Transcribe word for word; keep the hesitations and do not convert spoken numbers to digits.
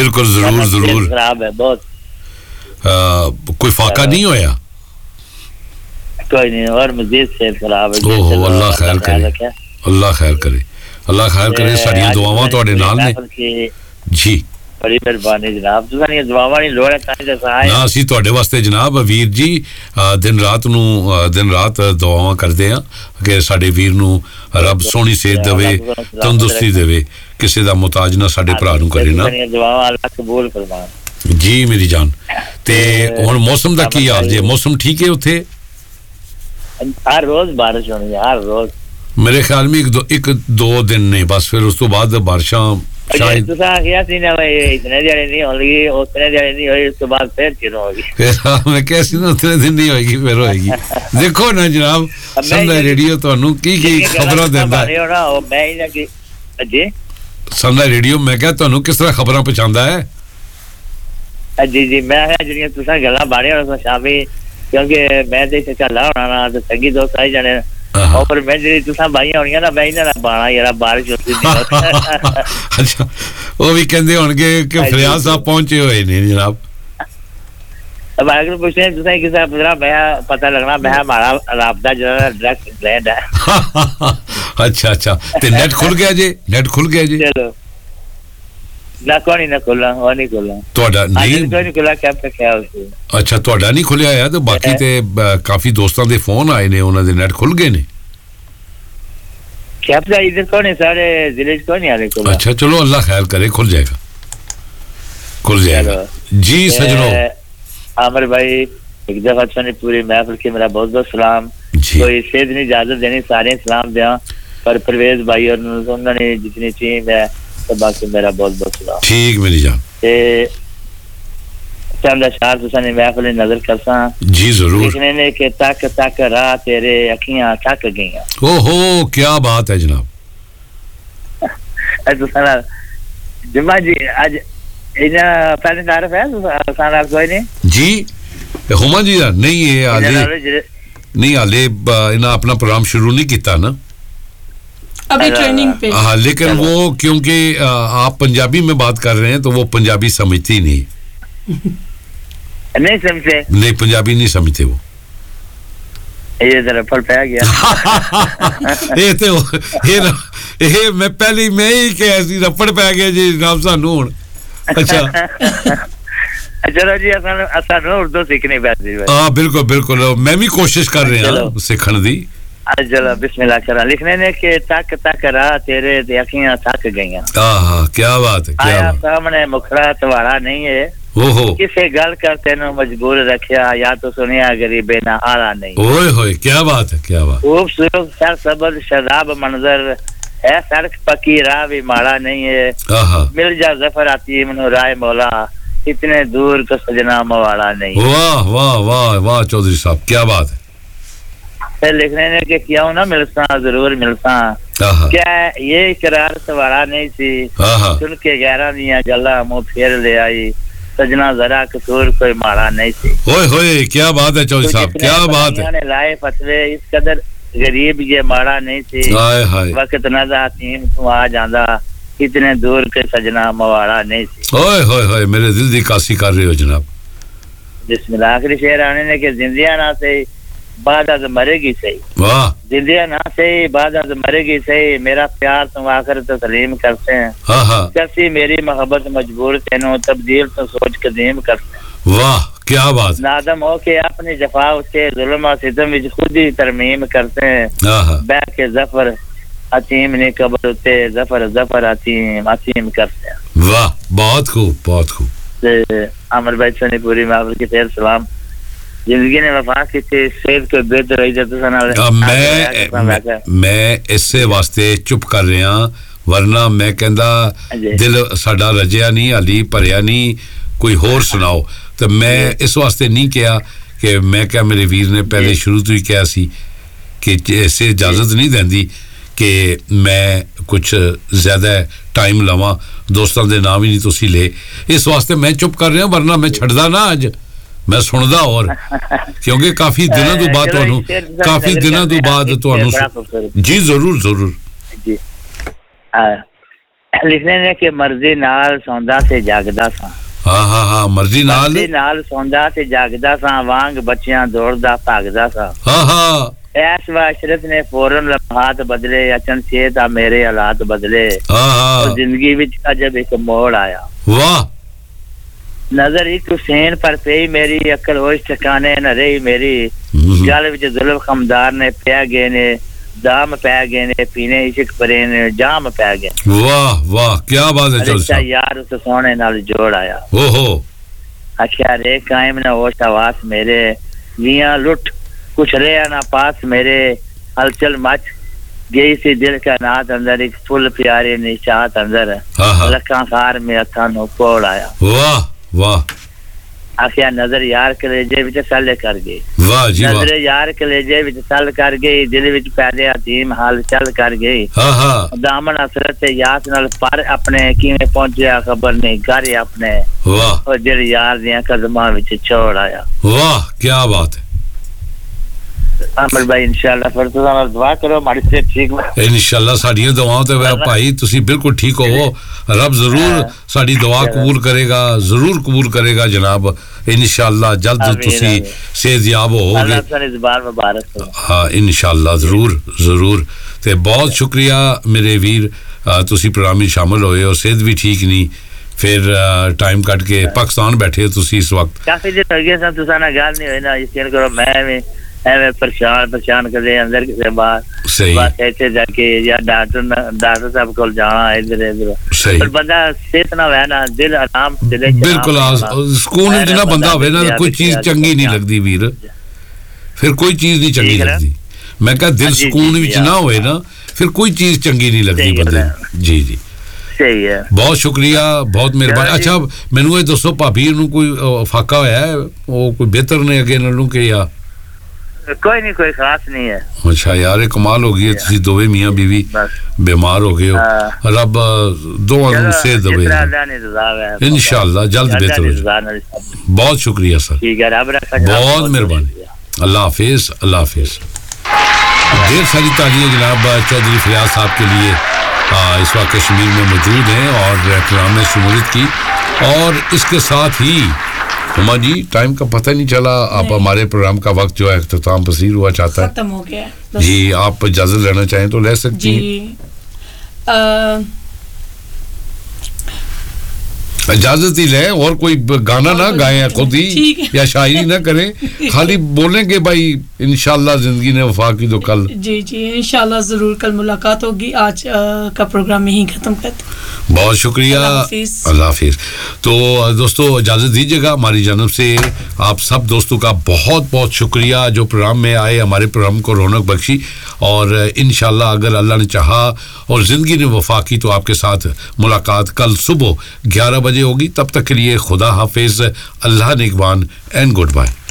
बिल्कुल जरूर जरूर खराब है बहुत कोई फाका नहीं होया कोई नहीं और मजीद सेहत खराब है ओहो अल्लाह खैर करे अल्लाह खैर करे अल्लाह खैर करे साडियां दुआवां ਤੁਹਾਡੇ ਨਾਲ ਨੇ जी बड़ी मेहरबानी जनाब तुसां दुआवां नहीं लोड़ है तां दसा है ना ਅਸੀਂ ਤੁਹਾਡੇ ਵਾਸਤੇ ਜਨਾਬ ਵੀਰ ਜੀ ਦਿਨ ਰਾਤ ਨੂੰ ਦਿਨ ਰਾਤ ਦੁਆਵਾਂ ਕਰਦੇ ਆ ਕਿ ਸਾਡੇ ਵੀਰ ਨੂੰ ਰੱਬ ਸੋਹਣੀ ਸਿਹਤ ਦੇਵੇ ਤੰਦਰੁਸਤੀ ਦੇਵੇ ਕਿਸੇ ਦਾ ਮੁਤਾਜ ਨਾ ਸਾਡੇ ਭਰਾ ਨੂੰ ਕਰੇ ਨਾ ਦੁਆਵਾਂ ਅੱਲਾਹ ਕਬੂਲ ਫਰਮਾਏ जी मेरी जान ਤੇ ਹੁਣ ਮੌਸਮ ਦਾ ਕੀ ਹਾਲ ਜੇ ਮੌਸਮ ਠੀਕ ਹੈ ਉੱਥੇ हर रोज बारिश होनी है हर रोज मेरे ख्याल में एक दो एक दो दिन ने बस फिर उस तो बाद बारिशां शायद तुसा किया सी ना भाई इतने दिहाड़े नहीं होगी उतने दिहाड़े नहीं होगी उसके बाद फिर शुरू होगी फिर मैं कैसी ना उतने दिन नहीं होगी फिर होगी देखो ना जनाब संडे रेडियो ਤੁਹਾਨੂੰ ਕੀ ਕੀ ਖਬਰਾਂ ਦਿੰਦਾ ਹੈ ਨਾ ਉਹ ਮੈਂ ਹੀ ਨਾ ਕਿ ਜੀ ਸੰਡੇ ਰੇਡੀਓ ਮੈਂ ਕਿਹਾ ਤੁਹਾਨੂੰ ਕਿਸ ਤਰ੍ਹਾਂ ਖਬਰਾਂ ਪਹੁੰਚਾਉਂਦਾ ਹੈ ਜੀ ਜੀ ਮੈਂ ਜਿਹੜੀਆਂ ਤੁਸੀਂ ਗੱਲਾਂ ਬਾਰੇ ਹੁਣ ਸ਼ਾਮੀ क्योंकि मैं तो इसे चला होना ना तो संगी दोस्त आई जाने और पर मैं जी तुसा भाई होनी ना मैं ना बाणा यार बारिश होती नहीं अच्छा वो भी कहंदे होंगे कि फरियाद साहब पहुंचे हुए नहीं जनाब अब अगर पूछे तुसा किसी पता मैं पता लगना मैं हमारा राबता जो डायरेक्ट लैंड है अच्छा अच्छा ते नेट खुल गया जी नेट खुल गया जी चलो ना कोई ना खुला वो नहीं खुला ਤੁਹਾਡਾ ਨਹੀਂ कोई नहीं खुला क्या ख्याल से ਅੱਛਾ ਤੁਹਾਡਾ ਨਹੀਂ ਖੁੱਲਿਆ ਆ ਤੇ ਬਾਕੀ ਤੇ ਕਾਫੀ ਦੋਸਤਾਂ ਦੇ ਫੋਨ ਆਏ ਨੇ ਉਹਨਾਂ ਦੇ ਨੈਟ ਖੁੱਲ ਗਏ ਨੇ क्या पता इधर कौन है सारे जिले से कौन है आले खुला अच्छा चलो अल्लाह खैर करे खुल जाएगा खुल जाएगा जी सजनों आमिर भाई एक दफा सुनी पूरी महफिल के मेरा बहुत बहुत सलाम कोई सेहत नहीं इजाजत देनी सारे सलाम दिया पर परवेज भाई और उन्होंने जितनी टीम है तो बाकी मेरा बहुत बहुत सलाम ठीक मेरी जान ते चंद अशार तुसां ने महफिल नजर करसा जी जरूर लिखने ने के तक तक रात तेरे अखियां थक गईयां ओहो क्या बात है जनाब तुसां जुम्मा जी आज इना पहले तारीफ है तुसां कोई नहीं जी हुमा जी नहीं है आले नहीं आले इना अपना प्रोग्राम शुरू नहीं किया ना अभी ट्रेनिंग पे हाँ लेकिन वो क्योंकि आप पंजाबी में बात कर रहे हैं तो वो पंजाबी समझती नहीं नहीं समझते नहीं पंजाबी नहीं समझते वो ये जरा फल पे आ गया ये तो ये ना ये मैं पहले मैं ही कि ऐसी रफड़ पे गया जी जनाब सानू हुन अच्छा चलो जी असन असन उर्दू सीखने बैठे हां बिल्कुल बिल्कुल मैं भी कोशिश कर रहे हैं सीखने दी चलो बिस्मिल्लाह करा लिखने ने के तक तक रहा तेरे अखियां थक गईयां आहा क्या बात है क्या बात सामने मुखड़ा तुम्हारा नहीं है ओहो किसे गल करते नो मजबूर रखया या तो सुनिया गरीबे ना हारा नहीं ओए होए क्या बात है क्या बात खूबसूरत सर सबद शराब मंजर है सड़क पक्की राह भी माड़ा नहीं है आहा मिल जा जफर आती मनो राय मौला इतने दूर का सजना मवाड़ा नहीं वाह वाह वाह वाह चौधरी साहब क्या बात है लिखने ने के क्यों ना मिलसा जरूर मिलसा क्या ये इकरार सवारा नहीं सी सुन के ग्यारह दियां गल्ला मुंह फेर ले आई सजना जरा कसूर कोई मारा नहीं सी ओए होए क्या बात है चौधरी साहब क्या बात है ने लाए फतवे इस कदर गरीब ये मारा नहीं सी हाय हाय वक्त नज़ा तीन तू आ जांदा इतने दूर के सजना मवाड़ा नहीं सी ओए होए होए मेरे दिल दी कासी कर रहे हो जनाब बिस्मिल्लाह आखिरी शेर आने ने के जिंदगियां ना से बाद आज मरेगी सही वाह जिंदगियां ना सही बाद आज मरेगी सही मेरा प्यार तुम आकर तस्लीम करते हैं हां हां कैसी मेरी मोहब्बत मजबूर तेनो तब्दील तो सोच कदीम करते हैं वाह क्या बात नादम हो के अपनी जफा उसके जुल्म और सितम विच खुद ही तरमीम करते हैं हां हां बैठ के जफर अतीम ने कब्र उते जफर जफर अतीम अतीम करते हैं वाह बहुत खूब बहुत खूब अमर भाई सनी पूरी महफिल की फिर सलाम जिंदगी ने वफा की थी सेहत को बेहतर रही जाता सना मैं मैं इससे वास्ते चुप कर रहा वरना मैं कहंदा दिल साडा रजिया नहीं हाली भरिया नहीं कोई होर सुनाओ तो मैं इस वास्ते नहीं किया कि मैं क्या मेरे वीर ने पहले शुरू तो ही कहा सी कि ऐसे इजाजत नहीं देंदी कि मैं कुछ ज्यादा टाइम लवां दोस्तों दे नाम ही नहीं तुसी ले इस वास्ते मैं चुप कर रहा वरना मैं छड़दा ना अज मैं सुनदा और क्योंकि काफी दिनों तो बाद ਤੁਹਾਨੂੰ काफी दिनों तो बाद ਤੁਹਾਨੂੰ जी जरूर जरूर जी ਲਿਖਦੇ ਨੇ ਕਿ ਮਰਜ਼ੀ ਨਾਲ ਸੌਂਦਾ ਤੇ ਜਾਗਦਾ ਸਾਂ ਹਾਂ ਹਾਂ ਹਾਂ ਮਰਜ਼ੀ ਨਾਲ ਮਰਜ਼ੀ ਨਾਲ ਸੌਂਦਾ ਤੇ ਜਾਗਦਾ ਸਾਂ ਵਾਂਗ ਬੱਚਿਆਂ ਦੌੜਦਾ ਭਾਗਦਾ ਸਾਂ ਹਾਂ ਹਾਂ ਐਸ ਵਾਸ਼ਰਤ ਨੇ ਫੌਰਨ ਲਮਹਾਤ ਬਦਲੇ ਅਚਨਚੇਤ ਆ ਮੇਰੇ ਹਾਲਾਤ ਬਦਲੇ ਹਾਂ ਹਾਂ ਜ਼ਿੰਦਗੀ ਵਿੱਚ ਅਜਬ ਇੱਕ ਮੋੜ ਆਇਆ ਵਾਹ ਨਜ਼ਰ ਇੱਕ ਹੁਸੈਨ ਪਰ ਪਈ ਮੇਰੀ ਅਕਲ ਹੋਸ਼ ਠਿਕਾਣੇ ਨਾ ਰਹੀ ਮੇਰੀ ਗਲ ਵਿੱਚ ਜ਼ੁਲਮ ਖਮਦਾਰ ਨੇ ਪਿਆ ਗਏ ਨੇ ਦਾਮ ਪੈ ਗਏ ਨੇ ਪੀਨੇ ਇਸ਼ਕ ਪਰੇ ਨੇ ਜਾਮ ਪੈ ਗਏ ਵਾਹ ਵਾਹ ਕੀ ਬਾਤ ਹੈ ਚਲਸਾ ਯਾਰ ਉਸ ਸੋਹਣੇ ਨਾਲ ਜੋੜ ਆਇਆ ਓਹੋ ਅੱਛਾ ਰੇ ਕਾਇਮ ਨਾ ਹੋਸ਼ ਆਵਾਸ ਮੇਰੇ ਵੀਆਂ ਲੁੱਟ कुछ रहा ना पास मेरे हलचल मच गई सी दिल का नात अंदर एक फुल प्यारे निशात अंदर लखा खार में अखा नो कोड़ आया वाह वाह आखिया नजर यार कलेजे विच सल कर गई वाह जी वाह नजर यार कलेजे विच सल कर गई दिल विच पैदे अतीम हाल चल कर गई हां हां दामन असरत ते याद नाल पर अपने किवें पहुंचया खबर नहीं घर अपने वाह और दिल यार दियां कदमां विच छोड़ आया वाह क्या बात है ਅਮਰ ਭਾਈ ਇਨਸ਼ਾਅੱਲਾ ਫਿਰ ਤੁਸੀਂ ਨਾਲ ਦੁਆ ਕਰੋ ਮਾੜੀ ਸੇ ਠੀਕ ਇਨਸ਼ਾਅੱਲਾ ਸਾਡੀਆਂ ਦੁਆਵਾਂ ਤੇ ਭਾਈ ਤੁਸੀਂ ਬਿਲਕੁਲ ਠੀਕ ਹੋਵੋ ਰੱਬ ਜ਼ਰੂਰ ਸਾਡੀ ਦੁਆ ਕਬੂਲ ਕਰੇਗਾ ਜ਼ਰੂਰ ਕਬੂਲ ਕਰੇਗਾ ਜਨਾਬ ਇਨਸ਼ਾਅੱਲਾ ਜਲਦ ਤੁਸੀਂ ਸਿਹਤਯਾਬ ਹੋਵੋਗੇ ਅੱਲਾਹ ਤੁਹਾਡੀ ਜ਼ੁਬਾਨ ਮੁਬਾਰਕ ਹੋ ਹਾਂ ਇਨਸ਼ਾਅੱਲਾ ਜ਼ਰੂਰ ਜ਼ਰੂਰ ਤੇ ਬਹੁਤ ਸ਼ੁਕਰੀਆ ਮੇਰੇ ਵੀਰ ਤੁਸੀਂ ਪ੍ਰੋਗਰਾਮ ਵਿੱਚ ਸ਼ਾਮਲ ਹੋਏ ਹੋ ਸਿਹਤ ਵੀ ਠੀਕ ਨਹੀਂ ਫਿਰ ਟਾਈਮ ਕੱਢ ਕੇ ਪਾਕਿਸਤਾਨ ਬੈਠੇ ਹੋ ਤੁਸੀਂ ਇਸ ਵਕਤ ਕਾਫੀ ਦਿਨ ਹੋ ਗਏ ਸਨ ਤੁਸੀਂ ਨਾਲ ਗੱਲ ਨਹੀਂ ਹੋਈ ਨਾ ਯਕੀਨ ਕਰੋ ਮੈਂ ਵੀ ਐਵੇਂ ਪਰੇਸ਼ਾਨ ਪਰੇਸ਼ਾਨ ਕਰਦੇ ਅੰਦਰ ਕਿਸੇ ਬਾਹਰ ਬਸ ਇੱਥੇ ਜਾ ਕੇ ਜਾਂ ਡਾਕਟਰ ਡਾਕਟਰ ਸਾਹਿਬ ਕੋਲ ਜਾਣਾ ਇਧਰ ਇਧਰ ਪਰ ਬੰਦਾ ਸਿਹਤ ਨਾ ਹੋਇਆ ਨਾ ਦਿਲ ਆਰਾਮ ਦਿਲ ਬਿਲਕੁਲ ਸਕੂਨ ਵਿੱਚ ਨਾ ਬੰਦਾ ਹੋਵੇ ਨਾ ਕੋਈ ਚੀਜ਼ ਚੰਗੀ ਨਹੀਂ ਲੱਗਦੀ ਵੀਰ ਫਿਰ ਕੋਈ ਚੀਜ਼ ਨਹੀਂ ਚੰਗੀ ਲੱਗਦੀ ਮੈਂ ਕਹਾਂ ਦਿਲ ਸਕੂਨ ਵਿੱਚ ਨਾ ਹੋਵੇ ਨਾ ਫਿਰ ਕੋਈ ਚੀਜ਼ ਚੰਗੀ ਨਹੀਂ ਲੱਗਦੀ ਬੰਦੇ ਜੀ ਜੀ ਸਹੀ ਹੈ ਬਹੁਤ ਸ਼ੁਕਰੀਆ ਬਹੁਤ ਮਿਹਰਬਾਨੀ ਅੱਛਾ ਮੈਨੂੰ ਇਹ ਦੱਸੋ ਭਾਬੀ ਨੂੰ ਕੋਈ ਫਾਕਾ ਹੋਇਆ ਉਹ ਕੋਈ ਬਿਹਤਰ ਨੇ ਅੱਗੇ ਨਾਲੋਂ ਕਿ ਆ कोई नहीं कोई खास नहीं है अच्छा यार कमाल हो गई है तुसी दोवे मियां बीवी बीमार हो गए हो रब दोवां नूं सेहत देवे इंशाअल्लाह जल्द बेहतर हो जाए बहुत शुक्रिया सर ठीक है रब रखा बहुत मेहरबानी अल्लाह हाफिज अल्लाह हाफिज ढेर सारी तालियां जनाब चौधरी फरियाद साहब के लिए इस वक्त कश्मीर में मौजूद हैं और प्रोग्राम में शमूलियत की और इसके साथ ही उमा जी टाइम का पता नहीं चला आप हमारे प्रोग्राम का वक्त जो है इख्तिताम पसीर हुआ चाहता है खत्म हो गया जी आप इजाजत लेना चाहें तो ले सकती हैं इजाजत ही लें और कोई गाना ना गाएं खुद ही या शायरी ना करें खाली बोलेंगे भाई इंशाल्लाह जिंदगी ने वफा की तो कल जी जी इंशाल्लाह जरूर कल मुलाकात होगी आज आ, का प्रोग्राम यहीं खत्म करते हैं बहुत शुक्रिया अल्लाह हाफिज तो दोस्तों इजाजत दीजिएगा हमारी जानब से आप सब दोस्तों का बहुत बहुत शुक्रिया जो प्रोग्राम में आए हमारे प्रोग्राम को रौनक बख्शी और इंशाल्लाह अगर अल्लाह ने चाहा और जिंदगी ने वफा की तो आपके साथ मुलाकात कल सुबह ग्यारह बजे होगी तब तक के लिए खुदा हाफिज अल्लाह निगहबान एंड गुड बाय